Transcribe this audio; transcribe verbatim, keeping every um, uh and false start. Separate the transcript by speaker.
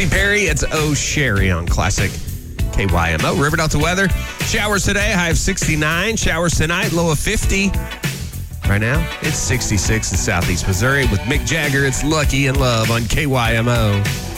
Speaker 1: Katy Perry, it's Oh Sherry on Classic K Y M O. River Delta weather. Showers today, high of sixty-nine. Showers tonight, low of fifty. Right now, it's sixty-six in Southeast Missouri. With Mick Jagger, it's Lucky in Love on K Y M O.